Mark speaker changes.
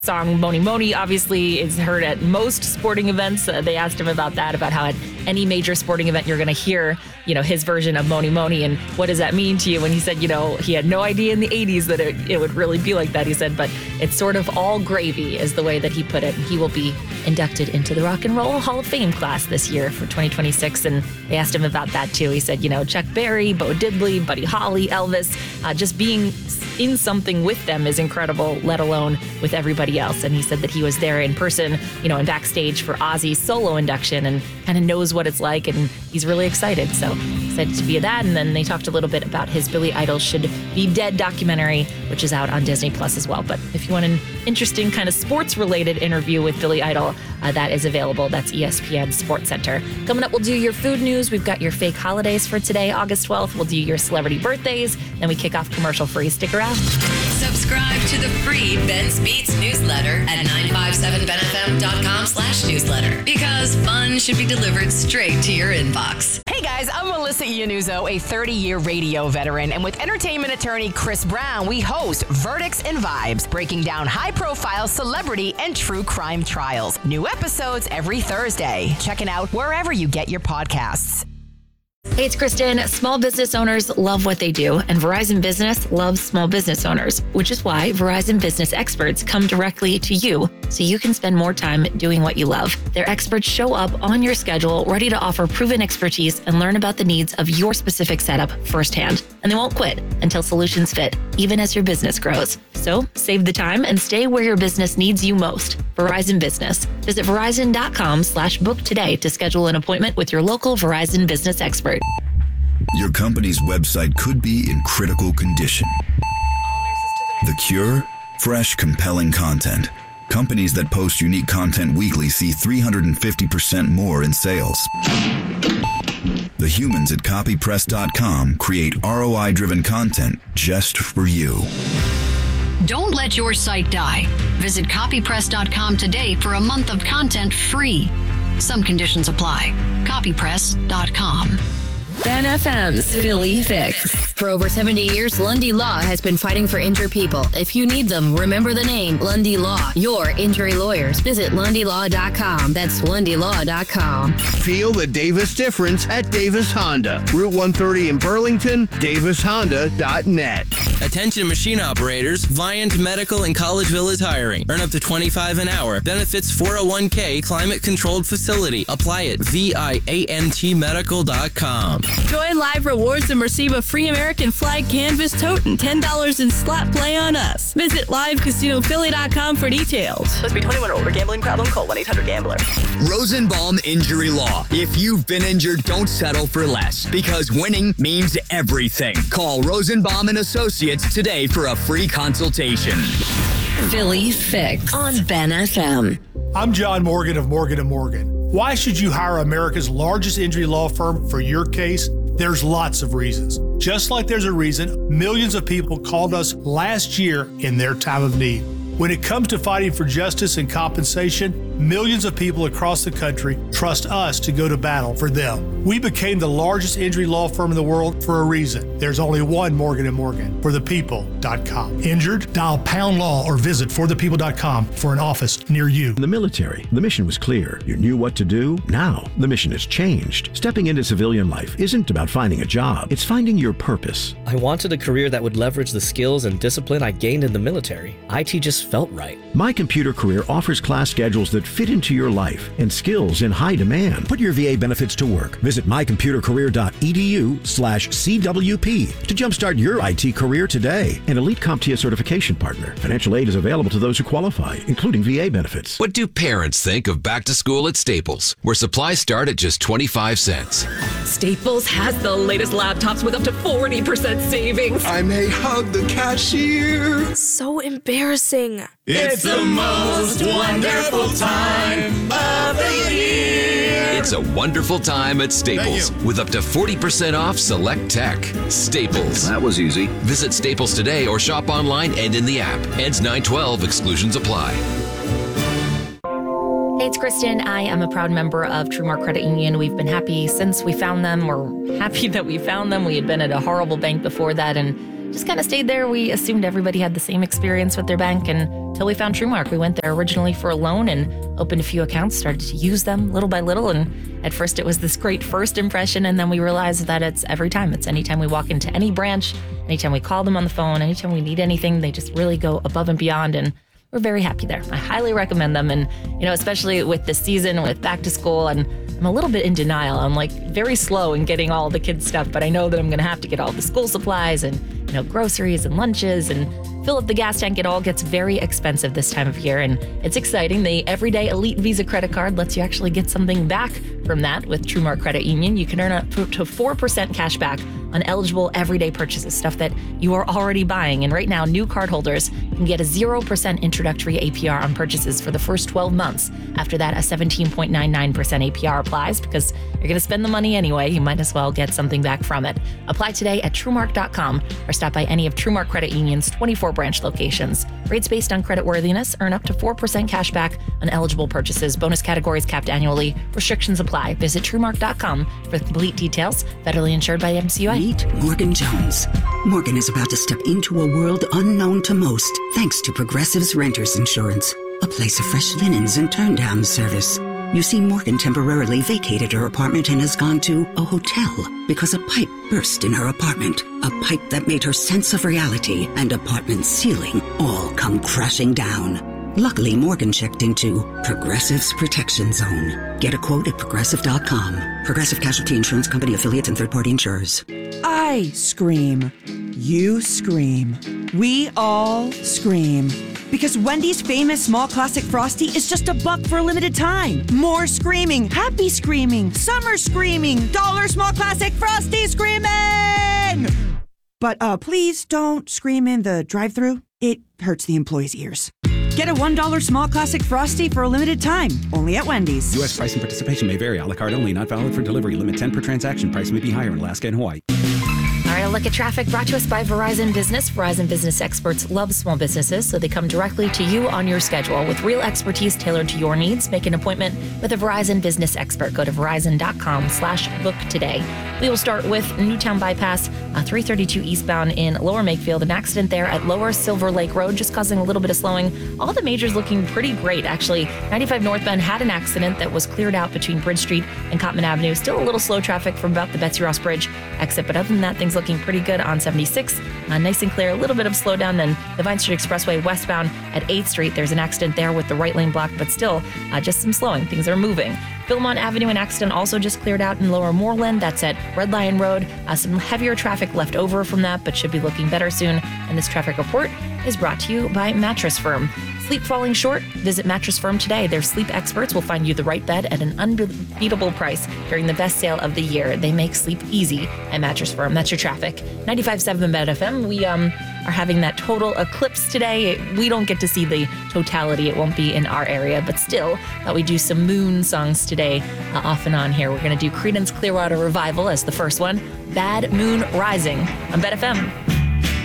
Speaker 1: Song Moni Moni obviously is heard at most sporting events. They asked him about that, about how at any major sporting event you're going to hear, his version of Moni Moni and what does that mean to you? And he said, he had no idea in the 80s that it would really be like that. He said, but it's sort of all gravy is the way that he put it. He will be inducted into the Rock and Roll Hall of Fame class this year for 2026. And they asked him about that too. He said, Chuck Berry, Bo Diddley, Buddy Holly, Elvis, just being in something with them is incredible, let alone with everybody else. And he said that he was there in person, and backstage for Ozzy's solo induction and kind of knows what it's like. And he's really excited. So excited to be at that. And then they talked a little bit about his Billy Idol Should Be Dead documentary, which is out on Disney Plus as well. But if you want an interesting kind of sports related interview with Billy Idol, that is available. That's ESPN Sports Center. Coming up, we'll do your food news. We've got your fake holidays for today, August 12th. We'll do your celebrity birthdays. Then we kick off commercial free. Stick around.
Speaker 2: Subscribe to the free Ben's Beats newsletter at 957benfm.com/newsletter because fun should be delivered straight to your inbox.
Speaker 3: Hey guys, I'm Melissa Iannuzzo, a 30-year radio veteran, and with entertainment attorney Chris Brown, we host Verdicts and Vibes, breaking down high-profile celebrity and true crime trials. New episodes every Thursday. Check it out wherever you get your podcasts.
Speaker 1: Hey, it's Kristen. Small business owners love what they do, and Verizon Business loves small business owners, which is why Verizon Business experts come directly to you so you can spend more time doing what you love. Their experts show up on your schedule, ready to offer proven expertise and learn about the needs of your specific setup firsthand. And they won't quit until solutions fit, even as your business grows. So save the time and stay where your business needs you most. Verizon Business. Visit Verizon.com/book today to schedule an appointment with your local Verizon Business expert.
Speaker 4: Your company's website could be in critical condition. The cure? Fresh, compelling content. Companies that post unique content weekly see 350% more in sales. The humans at copypress.com create ROI-driven content just for you.
Speaker 5: Don't let your site die. Visit copypress.com today for a month of content free. Some conditions apply. Copypress.com.
Speaker 6: Ben FM's Philly Fix. For over 70 years, Lundy Law has been fighting for injured people. If you need them, remember the name Lundy Law. Your injury lawyers. Visit LundyLaw.com. That's LundyLaw.com.
Speaker 7: Feel the Davis difference at Davis Honda. Route 130 in Burlington, DavisHonda.net.
Speaker 8: Attention machine operators, Viant Medical in Collegeville is hiring. Earn up to $25 an hour. Benefits 401k, climate-controlled facility. Apply at VIANTmedical.com.
Speaker 9: Join Live Rewards and receive a free American flag canvas tote and $10 in slot play on us. Visit LiveCasinoPhilly.com for details.
Speaker 3: Must be 21 or older. Gambling problem? Call 1-800-GAMBLER.
Speaker 10: Rosenbaum Injury Law. If you've been injured, don't settle for less because winning means everything. Call Rosenbaum and Associates today for a free consultation.
Speaker 6: Philly Fix on Ben FM.
Speaker 11: I'm John Morgan of Morgan & Morgan. Why should you hire America's largest injury law firm for your case? There's lots of reasons. Just like there's a reason millions of people called us last year in their time of need. When it comes to fighting for justice and compensation, millions of people across the country trust us to go to battle for them. We became the largest injury law firm in the world for a reason. There's only one Morgan & Morgan, forthepeople.com. Injured? Dial pound law or visit forthepeople.com for an office near you.
Speaker 12: In the military, the mission was clear. You knew what to do. Now, the mission has changed. Stepping into civilian life isn't about finding a job. It's finding your purpose.
Speaker 13: I wanted a career that would leverage the skills and discipline I gained in the military. IT just felt right.
Speaker 12: My Computer Career offers class schedules that fit into your life and skills in high demand. Put your VA benefits to work. Visit mycomputercareer.edu/CWP to jumpstart your IT career today. An elite CompTIA certification partner. Financial aid is available to those who qualify, including VA benefits.
Speaker 14: What do parents think of back to school at Staples, where supplies start at just 25 cents?
Speaker 15: Staples has the latest laptops with up to 40% savings.
Speaker 16: I may hug the cashier.
Speaker 17: So embarrassing.
Speaker 18: It's the most wonderful time of the year.
Speaker 14: It's a wonderful time at Staples with up to 40% off select tech. Staples.
Speaker 19: That was easy.
Speaker 14: Visit Staples today or shop online and in the app. Ends 9/12. Exclusions apply.
Speaker 1: Hey, it's Kristen. I am a proud member of TrueMark Credit Union. We've been happy since we found them. We're happy that we found them. We had been at a horrible bank before that and just kind of stayed there. We assumed everybody had the same experience with their bank, and until we found TrueMark. We went there originally for a loan and opened a few accounts, started to use them little by little. And at first it was this great first impression. And then we realized that it's every time. It's anytime we walk into any branch, anytime we call them on the phone, anytime we need anything, they just really go above and beyond. And we're very happy there. I highly recommend them. And, especially with this season, with back to school, and I'm a little bit in denial. I'm like very slow in getting all the kids' stuff, but I know that I'm going to have to get all the school supplies and, groceries and lunches and fill up the gas tank. It all gets very expensive this time of year, and it's exciting. The Everyday Elite Visa credit card lets you actually get something back from that with TrueMark Credit Union. You can earn up to 4% cash back on eligible everyday purchases, stuff that you are already buying. And right now, new cardholders can get a 0% introductory APR on purchases for the first 12 months. After that, a 17.99% APR applies because you're going to spend the money anyway. You might as well get something back from it. Apply today at TrueMark.com or stop by any of TrueMark Credit Union's 24 branch locations. Rates based on creditworthiness. Earn up to 4% cash back on eligible purchases. Bonus categories capped annually. Restrictions apply. Visit TrueMark.com for complete details. Federally insured by MCUA.
Speaker 19: Meet Morgan Jones. Morgan is about to step into a world unknown to most, thanks to Progressive's Renters Insurance, a place of fresh linens and turn-down service. You see, Morgan temporarily vacated her apartment and has gone to a hotel because a pipe burst in her apartment. A pipe that made her sense of reality and apartment ceiling all come crashing down. Luckily, Morgan checked into Progressive's Protection Zone. Get a quote at Progressive.com. Progressive Casualty Insurance Company, affiliates, and third-party insurers.
Speaker 20: I scream. You scream. We all scream. Because Wendy's famous small classic Frosty is just $1 for a limited time. More screaming, happy screaming, summer screaming, dollar small classic Frosty screaming! But please don't scream in the drive-thru. It hurts the employees' ears. Get a $1 small classic Frosty for a limited time, only at Wendy's.
Speaker 21: U.S. price and participation may vary. A la carte only, not valid for delivery. Limit 10 per transaction. Price may be higher in Alaska and Hawaii.
Speaker 1: All right, a look at traffic brought to us by Verizon Business. Verizon Business experts love small businesses, so they come directly to you on your schedule with real expertise tailored to your needs. Make an appointment with a Verizon Business expert. Go to verizon.com/book today. We will start with Newtown Bypass, 332 eastbound in Lower Makefield. An accident there at Lower Silver Lake Road, just causing a little bit of slowing. All the majors looking pretty great, actually. 95 northbound had an accident that was cleared out between Bridge Street and Cottman Avenue. Still a little slow traffic from about the Betsy Ross Bridge exit, but other than that, things looking pretty good on 76. Nice and clear, a little bit of slowdown. Then the Vine Street Expressway westbound at 8th Street. There's an accident there with the right lane blocked, but still just some slowing. Things are moving. Philmont Avenue, an accident also just cleared out in Lower Moreland. That's at Red Lion Road. Some heavier traffic left over from that, but should be looking better soon. And this traffic report is brought to you by Mattress Firm. Sleep falling short? Visit Mattress Firm today. Their sleep experts will find you the right bed at an unbeatable price during the best sale of the year. They make sleep easy at Mattress Firm. That's your traffic. 95.7 Bet FM. We are having that total eclipse today. We don't get to see the totality. It won't be in our area, but still, thought we'd do some moon songs today off and on here. We're going to do Creedence Clearwater Revival as the first one. Bad Moon Rising on Bet FM.